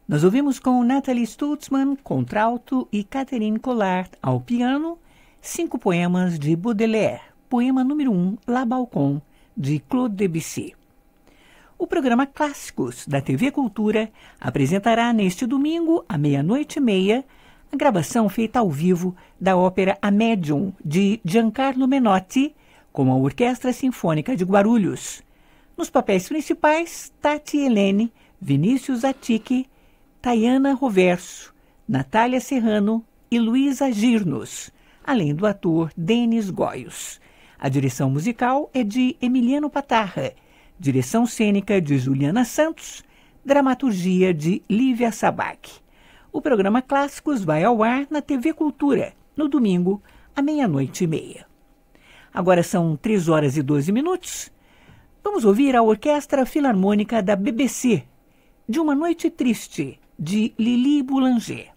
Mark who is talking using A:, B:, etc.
A: Nós ouvimos com Nathalie Stutzmann, contralto, e Catherine Collard, ao piano, 5 poemas de Baudelaire. Poema número 1, La Balcon, de Claude Debussy. O programa Clássicos da TV Cultura apresentará neste domingo, à 00:30, a gravação feita ao vivo da ópera A Medium, de Giancarlo Menotti, com a Orquestra Sinfônica de Guarulhos. Nos papéis principais, Tati Helene, Vinícius Attichi, Tayana Roverso, Natália Serrano e Luísa Girnos, além do ator Denis Goios. A direção musical é de Emiliano Patarra, direção cênica de Juliana Santos, dramaturgia de Lívia Sabac. O programa Clássicos vai ao ar na TV Cultura, no domingo, à 00:30. Agora são 3h12. Vamos ouvir a Orquestra Filarmônica da BBC, de Uma Noite Triste, de Lili Boulanger.